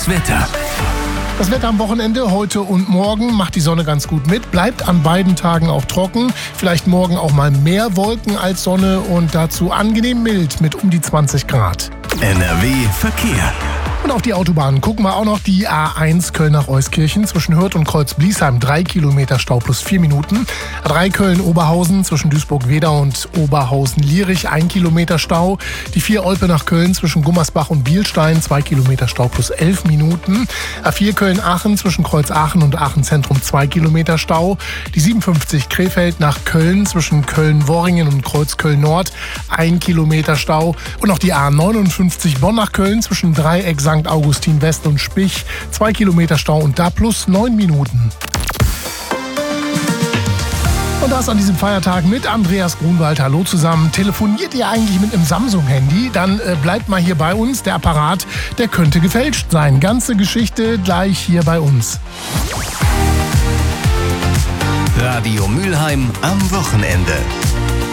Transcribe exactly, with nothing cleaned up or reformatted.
Das Wetter. Das Wetter am Wochenende, heute und morgen, macht die Sonne ganz gut mit. Bleibt an beiden Tagen auch trocken. Vielleicht morgen auch mal mehr Wolken als Sonne und dazu angenehm mild mit um die zwanzig Grad. N R W Verkehr. Und auf die Autobahnen gucken wir auch noch die A eins Köln nach Euskirchen zwischen Hürth und Kreuz-Bliesheim. Drei Kilometer Stau plus vier Minuten. A drei Köln-Oberhausen zwischen Duisburg-Wedau und Oberhausen-Lierich. Ein Kilometer Stau. Die vier Olpe nach Köln zwischen Gummersbach und Bielstein. Zwei Kilometer Stau plus elf Minuten. A vier Köln-Aachen zwischen Kreuz-Aachen und Aachen-Zentrum. Zwei Kilometer Stau. Die siebenundfünfzig Krefeld nach Köln zwischen Köln-Worringen und Kreuz-Köln-Nord. Ein Kilometer Stau. Und noch die A neunundfünfzig Bonn nach Köln zwischen Dreieck Sankt Augustin West und Spich. Zwei Kilometer Stau und da plus neun Minuten. Und das an diesem Feiertag mit Andreas Grunwald. Hallo zusammen. Telefoniert ihr eigentlich mit einem Samsung-Handy? Dann äh, bleibt mal hier bei uns. Der Apparat, der könnte gefälscht sein. Ganze Geschichte gleich hier bei uns. Radio Mülheim am Wochenende.